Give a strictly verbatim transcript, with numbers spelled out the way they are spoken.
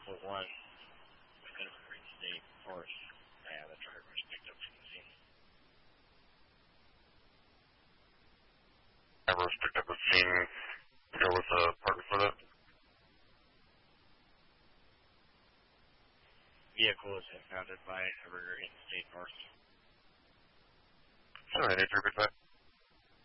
vehicle one within Evergreen State Forest. Yeah, the driver was picked up from the scene. Driver was picked up at the scene. There was a partner for that. Vehicle was impounded by Evergreen State Forest. All right, repeat that.